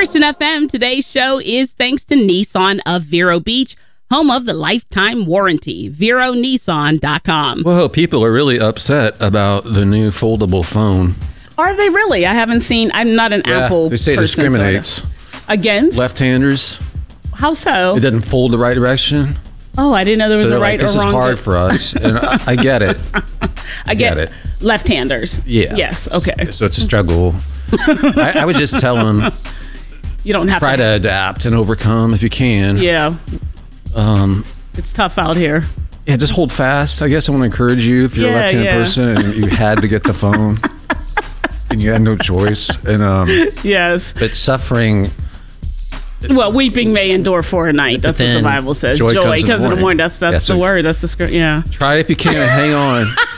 Christian FM. Today's show is thanks to Nissan of Vero Beach, home of the lifetime warranty. VeroNissan.com. Well, people are really upset about the new foldable phone. Are they really? I haven't seen. I'm not an Apple They say it person, discriminates against left-handers. How so? It doesn't fold the right direction. Oh, I didn't know there was So a right or this wrong. is hard for us, and I get it. I get it. Left-handers. Yeah. Yes. Okay. So it's a struggle. I would just tell them, You don't have try to adapt and overcome if you can. Yeah. It's tough out here. Yeah, just hold fast. I guess I want to encourage you if you're a left-handed person and you had to get the phone and you had no choice. And Yes. but suffering. Well, weeping may endure for a night. That's what the Bible says. Joy comes in the morning. That's the word. That's the script. Yeah. Try it if you can. Hang on.